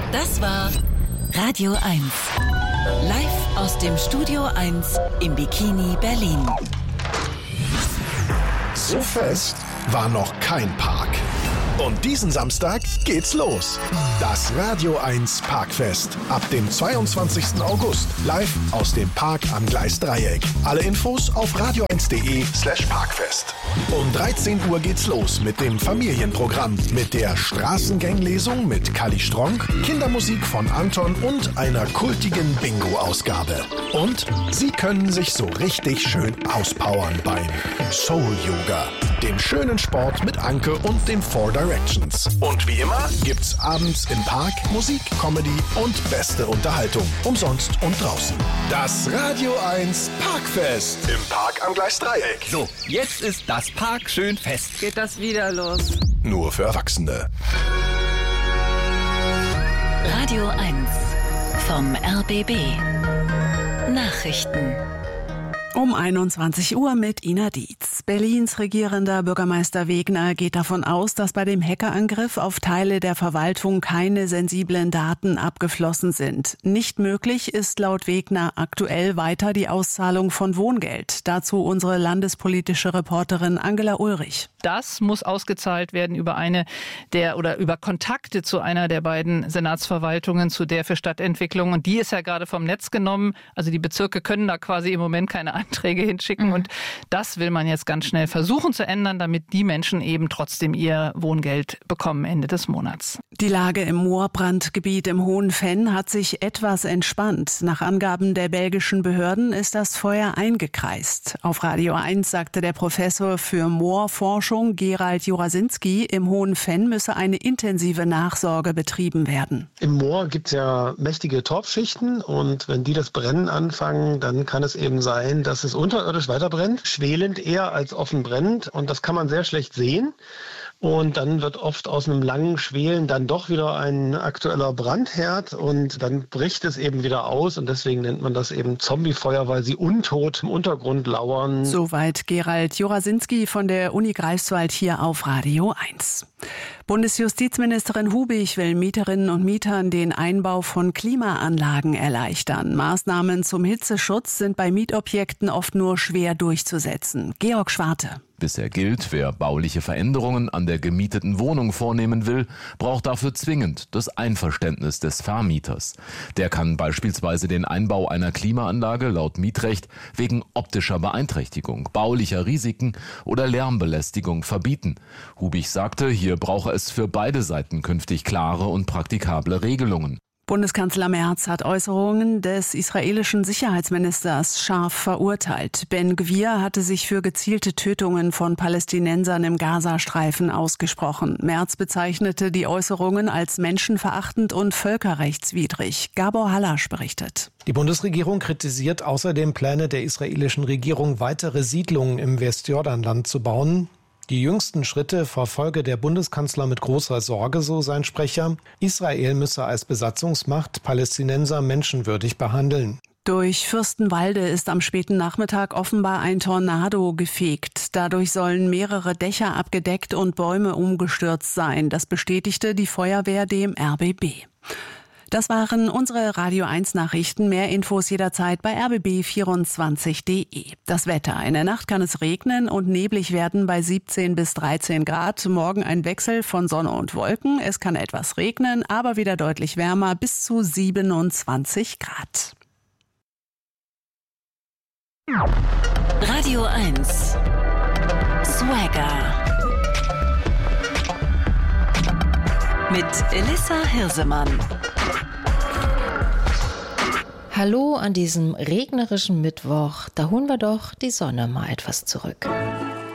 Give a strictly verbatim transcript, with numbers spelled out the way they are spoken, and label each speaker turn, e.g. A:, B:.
A: Das war Radio eins. Live aus dem Studio eins im Bikini Berlin.
B: So fest war noch kein Park. Und diesen Samstag geht's los. Das Radio eins Parkfest. Ab dem zweiundzwanzigsten August. Live aus dem Park am Gleisdreieck. Alle Infos auf radio eins punkt de slash parkfest. Um dreizehn Uhr geht's los mit dem Familienprogramm. Mit der Straßenganglesung mit Kali Stronk, Kindermusik von Anton und einer kultigen Bingo-Ausgabe. Und Sie können sich so richtig schön auspowern beim Soul Yoga. Dem schönen Sport mit Anke und den Four Directions. Und wie immer gibt's abends im Park Musik, Comedy und beste Unterhaltung. Umsonst und draußen. Das Radio eins Parkfest. Im Park am Gleisdreieck.
C: So, jetzt ist das Park schön fest.
D: Geht das wieder los?
B: Nur für Erwachsene.
A: Radio eins vom R B B. Nachrichten.
D: Um einundzwanzig Uhr mit Ina Dietz. Berlins regierender Bürgermeister Wegner geht davon aus, dass bei dem Hackerangriff auf Teile der Verwaltung keine sensiblen Daten abgeflossen sind. Nicht möglich ist laut Wegner aktuell weiter die Auszahlung von Wohngeld. Dazu unsere landespolitische Reporterin Angela Ulrich.
E: Das muss ausgezahlt werden über eine der oder über Kontakte zu einer der beiden Senatsverwaltungen, zu der für Stadtentwicklung. Und die ist ja gerade vom Netz genommen. Also die Bezirke können da quasi im Moment keine Anträge hinschicken. Mhm. Und das will man jetzt ganz schnell versuchen zu ändern, damit die Menschen eben trotzdem ihr Wohngeld bekommen Ende des Monats.
D: Die Lage im Moorbrandgebiet im Hohen Venn hat sich etwas entspannt. Nach Angaben der belgischen Behörden ist das Feuer eingekreist. Auf Radio eins sagte der Professor für Moorforschung Gerald Jurasinski, im Hohen Venn müsse eine intensive Nachsorge betrieben werden.
F: Im Moor gibt es ja mächtige Torfschichten und wenn die das Brennen anfangen, dann kann es eben sein, dass es unterirdisch weiter brennt, schwelend eher als offen brennend und das kann man sehr schlecht sehen. Und dann wird oft aus einem langen Schwelen dann doch wieder ein aktueller Brandherd und dann bricht es eben wieder aus und deswegen nennt man das eben Zombiefeuer, weil sie untot im Untergrund lauern.
D: Soweit Gerald Jurasinski von der Uni Greifswald hier auf Radio eins. Bundesjustizministerin Hubig will Mieterinnen und Mietern den Einbau von Klimaanlagen erleichtern. Maßnahmen zum Hitzeschutz sind bei Mietobjekten oft nur schwer durchzusetzen. Georg Schwarte.
G: Bisher gilt, wer bauliche Veränderungen an der gemieteten Wohnung vornehmen will, braucht dafür zwingend das Einverständnis des Vermieters. Der kann beispielsweise den Einbau einer Klimaanlage laut Mietrecht wegen optischer Beeinträchtigung, baulicher Risiken oder Lärmbelästigung verbieten. Hubig sagte, hier brauche es für beide Seiten künftig klare und praktikable Regelungen.
D: Bundeskanzler Merz hat Äußerungen des israelischen Sicherheitsministers scharf verurteilt. Ben-Gvir hatte sich für gezielte Tötungen von Palästinensern im Gazastreifen ausgesprochen. Merz bezeichnete die Äußerungen als menschenverachtend und völkerrechtswidrig. Gabor Hallasch berichtet.
H: Die Bundesregierung kritisiert außerdem Pläne der israelischen Regierung, weitere Siedlungen im Westjordanland zu bauen. Die jüngsten Schritte verfolge der Bundeskanzler mit großer Sorge, so sein Sprecher. Israel müsse als Besatzungsmacht Palästinenser menschenwürdig behandeln.
D: Durch Fürstenwalde ist am späten Nachmittag offenbar ein Tornado gefegt. Dadurch sollen mehrere Dächer abgedeckt und Bäume umgestürzt sein. Das bestätigte die Feuerwehr dem R B B. Das waren unsere Radio eins Nachrichten. Mehr Infos jederzeit bei r b b vierundzwanzig punkt de. Das Wetter. In der Nacht kann es regnen und neblig werden bei siebzehn bis dreizehn Grad. Morgen ein Wechsel von Sonne und Wolken. Es kann etwas regnen, aber wieder deutlich wärmer bis zu siebenundzwanzig Grad.
A: Radio eins. Swagger. Mit Elissa Hirsemann.
I: Hallo an diesem regnerischen Mittwoch, da holen wir doch die Sonne mal etwas zurück.